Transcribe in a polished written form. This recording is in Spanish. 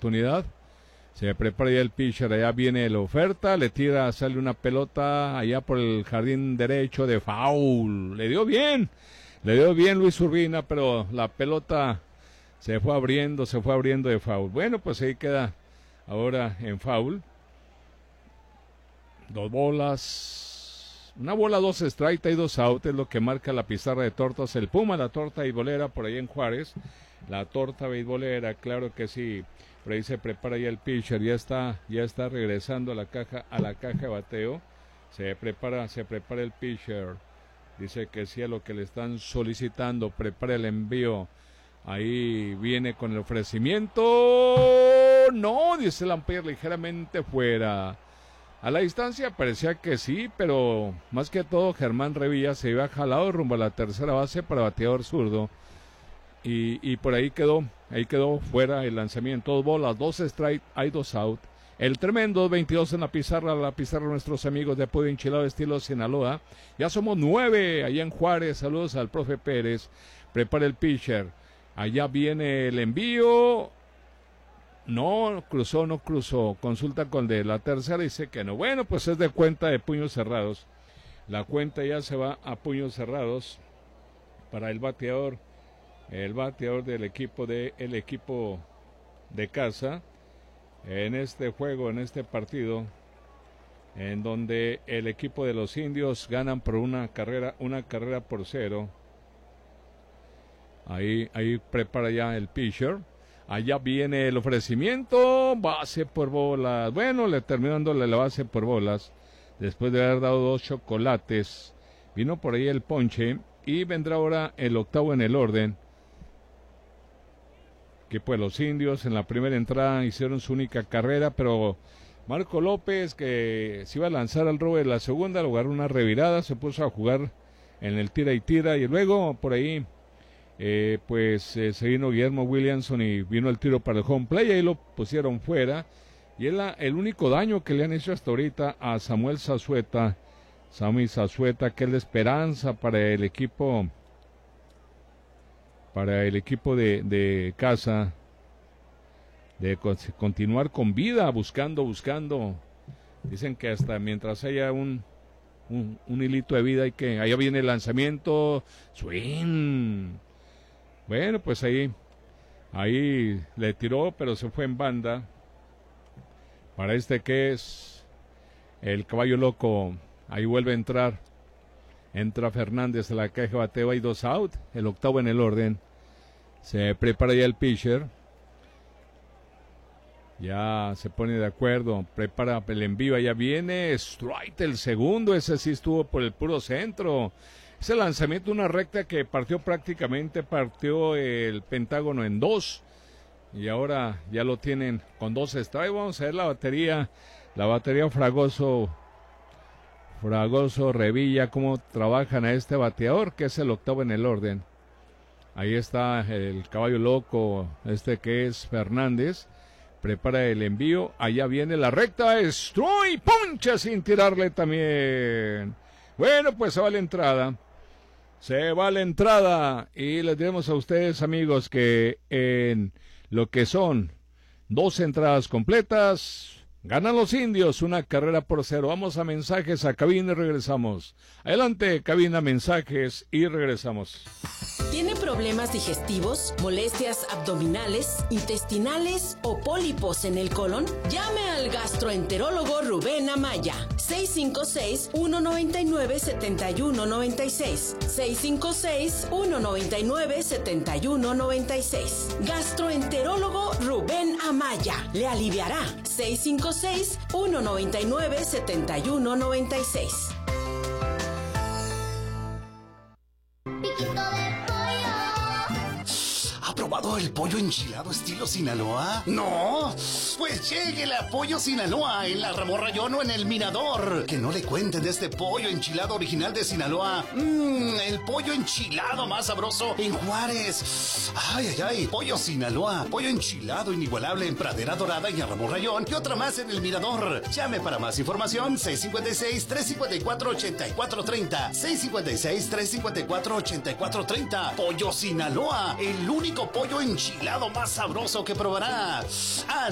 oportunidad. Se prepara ya el pitcher, allá viene la oferta, le tira, sale una pelota allá por el jardín derecho de foul. Le dio bien Luis Urbina, pero la pelota se fue abriendo de foul. Bueno, pues ahí queda ahora en foul. 2 bolas, 1 bola, 2 strikes, hay 2 outs, es lo que marca la pizarra de tortas. El Puma, la torta beisbolera por ahí en Juárez. La torta beisbolera, claro que sí. Por ahí se prepara ya el pitcher, ya está regresando a la caja de bateo. Se prepara el pitcher. Dice que sí a lo que le están solicitando. Prepara el envío. Ahí viene con el ofrecimiento. No, dice el umpire, ligeramente fuera. A la distancia parecía que sí, pero más que todo Germán Revilla se iba jalado rumbo a la tercera base para bateador zurdo. Y por ahí quedó fuera el lanzamiento. 2 bolas, 2 strikes, hay 2 outs. El tremendo 22 en la pizarra nuestros amigos de Pollo Enchilado estilo Sinaloa. Ya somos 9 allá en Juárez. Saludos al profe Pérez. Prepara el pitcher. Allá viene el envío. No cruzó. Consulta con el de la tercera, dice que no. Bueno, pues es de cuenta de puños cerrados. La cuenta ya se va a puños cerrados para el bateador del equipo de casa en este juego, en este partido, en donde el equipo de los indios ganan por una carrera por 0. Ahí prepara ya el pitcher. Allá viene el ofrecimiento, base por bolas. Bueno, le terminó dándole la base por bolas. Después de haber dado 2 chocolates, vino por ahí el ponche y vendrá ahora el octavo en el orden. Que pues los indios en la primera entrada hicieron su única carrera, pero Marco López, que se iba a lanzar al robo de la segunda, logró una revirada, se puso a jugar en el tira y tira, y luego por ahí se vino Guillermo Williamson y vino el tiro para el home play, y ahí lo pusieron fuera, y es el único daño que le han hecho hasta ahorita a Sammy Zazueta, que es la esperanza para el equipo de casa, de continuar con vida, buscando. Dicen que hasta mientras haya un hilito de vida, allá viene el lanzamiento, swing. Bueno, pues ahí le tiró, pero se fue en banda. Para que es el caballo loco, ahí vuelve a entrar. Entra Fernández a la caja de bateo, hay 2 outs, el octavo en el orden. Se prepara ya el pitcher. Ya se pone de acuerdo, prepara el envío, allá viene strike el segundo, ese sí estuvo por el puro centro. Ese lanzamiento, una recta que partió el pentágono en 2. Y ahora ya lo tienen con 2 strikes. Vamos a ver la batería Fragoso, Revilla, cómo trabajan a este bateador, que es el octavo en el orden. Ahí está el caballo loco, que es Fernández. Prepara el envío, allá viene la recta, strike, poncha sin tirarle también. Bueno, pues se va la entrada. Y les diremos a ustedes, amigos, que en lo que son 2 entradas completas, ganan los indios 1 carrera por 0. Vamos a mensajes, a cabina y regresamos. Adelante, cabina, mensajes y regresamos. ¿Tiene problemas digestivos, molestias abdominales, intestinales o pólipos en el colon? Llame al gastroenterólogo Rubén Amaya. 656-199-7196. 656-199-7196. Gastroenterólogo Rubén Amaya. Le aliviará. 656-199-7196. ¿Ha probado el pollo enchilado estilo Sinaloa? ¡No! Pues lléguele a Pollo Sinaloa en la Ramón Rayón o en el Mirador. Que no le cuenten de este pollo enchilado original de Sinaloa. El pollo enchilado más sabroso en Juárez. ¡Ay! Pollo Sinaloa. Pollo enchilado inigualable en Pradera Dorada y en Ramón Rayón. Y otra más en el Mirador. Llame para más información. 656-354-8430. 656-354-8430. Pollo Sinaloa. El único pollo enchilado más sabroso que probarás.